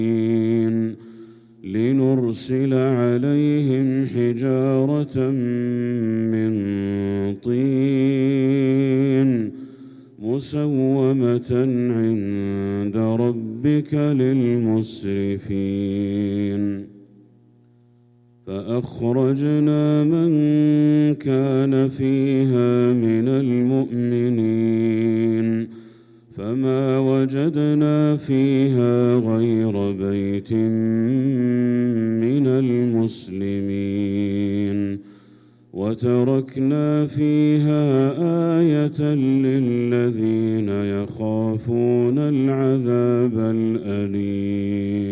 لنرسل عليهم حجارة من طين مسومة عند ربك للمسرفين. فأخرجنا من كان فيها من المؤمنين فما وجدنا فيها غير بيت من المسلمين وتركنا فيها آية للذين يخافون العذاب الأليم.